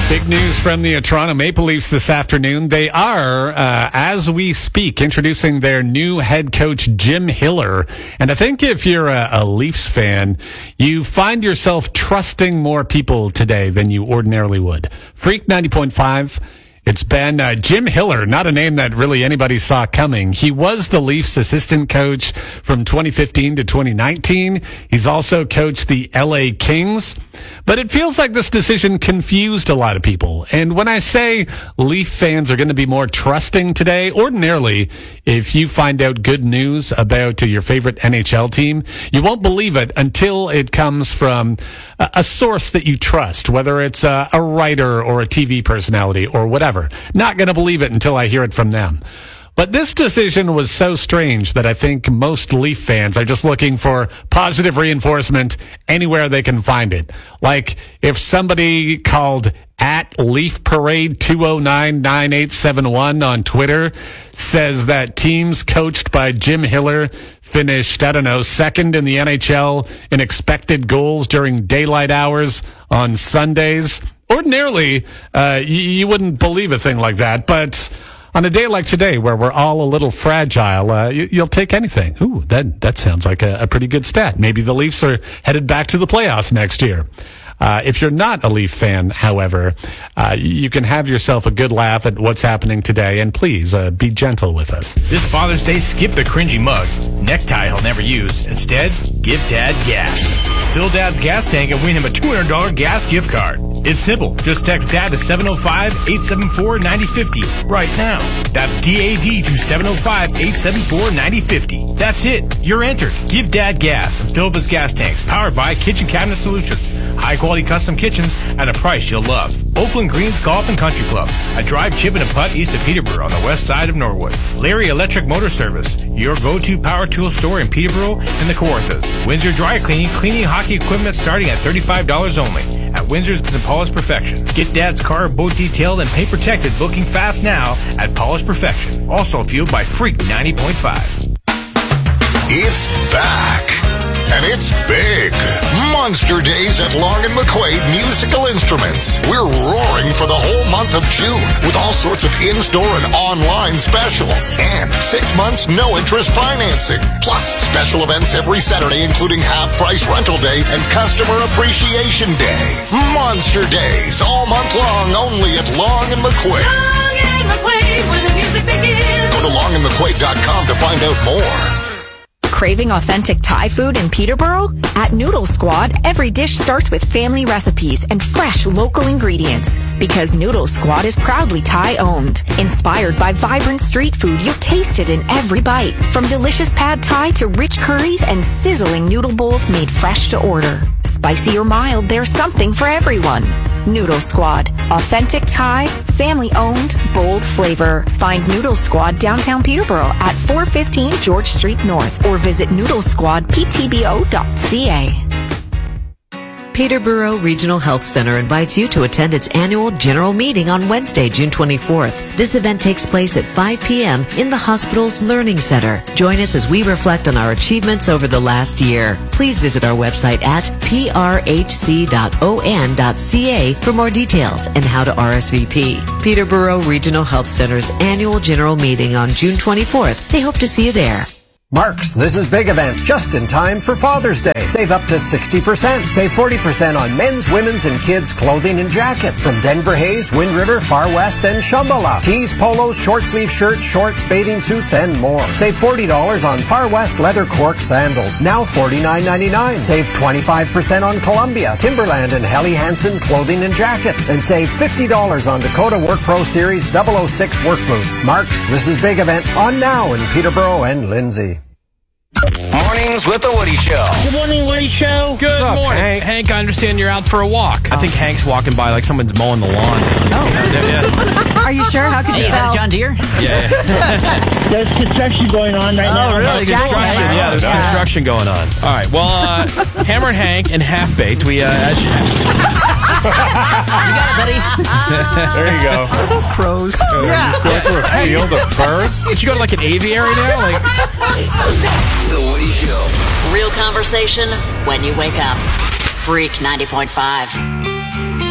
Big news from the Toronto Maple Leafs this afternoon. They are, as we speak, introducing their new head coach, Jim Hiller. And I think if you're a Leafs fan, you find yourself trusting more people today than you ordinarily would. Freak 90.5. It's been Jim Hiller, not a name that really anybody saw coming. He was the Leafs assistant coach from 2015 to 2019. He's also coached the LA Kings. But it feels like this decision confused a lot of people. And when I say Leaf fans are going to be more trusting today, ordinarily, if you find out good news about your favorite NHL team, you won't believe it until it comes from a source that you trust, whether it's a writer or a TV personality or whatever. Not going to believe it until I hear it from them. But this decision was so strange that I think most Leaf fans are just looking for positive reinforcement anywhere they can find it. Like if somebody called at Leaf Parade 2099871 on Twitter says that teams coached by Jim Hiller finished, second in the NHL in expected goals during daylight hours on Sundays. Ordinarily, you wouldn't believe a thing like that, but on a day like today, where we're all a little fragile, you'll take anything. Ooh, that sounds like a pretty good stat. Maybe the Leafs are headed back to the playoffs next year. If you're not a Leaf fan, however, you can have yourself a good laugh at what's happening today, and please be gentle with us. This Father's Day, skip the cringy mug, necktie he'll never use. Instead, give Dad gas. Fill Dad's gas tank and win him a $200 gas gift card. It's simple. Just text Dad to 705-874-9050 right now. That's DAD to 705-874-9050. That's it. You're entered. Give Dad gas and fill up his gas tanks. Powered by Kitchen Cabinet Solutions. High-quality custom kitchens at a price you'll love. Oakland Greens Golf and Country Club. A drive, chip, and a putt east of Peterborough on the west side of Norwood. Larry Electric Motor Service. Your go-to power tool store in Peterborough and the Kawarthas. Windsor Dry Cleaning. Cleaning hockey equipment starting at $35 only. At Windsor's and Polished Perfection. Get Dad's car or boat detailed and paint protected. Booking fast now at Polished Perfection. Also fueled by Freak 90.5. It's back. And it's big. Monster Days at Long & McQuaid Musical Instruments. We're roaring for the whole month of June with all sorts of in-store and online specials. And 6 months no-interest financing. Plus special events every Saturday, including half-price rental day and customer appreciation day. Monster Days all month long only at Long & McQuaid. Long & McQuaid, where the music begins. Go to longandmcquaid.com to find out more. Craving authentic Thai food in Peterborough? At Noodle Squad, every dish starts with family recipes and fresh local ingredients. Because Noodle Squad is proudly Thai-owned. Inspired by vibrant street food, you'll taste it in every bite. From delicious pad Thai to rich curries and sizzling noodle bowls made fresh to order. Spicy or mild, there's something for everyone. Noodle Squad. Authentic Thai, family-owned, bold flavor. Find Noodle Squad downtown Peterborough at 415 George Street North or visit noodlesquadptbo.ca. Peterborough Regional Health Center invites you to attend its annual general meeting on Wednesday, June 24th. This event takes place at 5 p.m. in the hospital's Learning Center. Join us as we reflect on our achievements over the last year. Please visit our website at prhc.on.ca for more details and how to RSVP. Peterborough Regional Health Center's annual general meeting on June 24th. They hope to see you there. Mark's, this is Big Event, just in time for Father's Day. Save up to 60%. Save 40% on men's, women's, and kids' clothing and jackets from Denver Hayes, Wind River, Far West, and Shambhala. Tees, polos, short sleeve shirts, shorts, bathing suits, and more. Save $40 on Far West leather cork sandals, now $49.99. Save 25% on Columbia, Timberland, and Helly Hansen clothing and jackets. And save $50 on Dakota Work Pro Series 006 work boots. Mark's, this is Big Event, on now in Peterborough and Lindsay. Mornings with the Woody Show. Good morning, Woody Show. Good morning. Hank, I understand you're out for a walk. I think Hank's walking by like someone's mowing the lawn. Oh. Are you sure? How could you tell? John Deere? Yeah. There's construction going on right now. Oh, really? Construction. Yeah, there's construction going on. All right. Well, Hammer and Hank and Half-Baked, we, as you... You got it, buddy. There you go. Those crows. Yeah. Going through a field of birds? Did you go to like an aviary now? Like... The Woody Show. Real conversation when you wake up. Freak 90.5.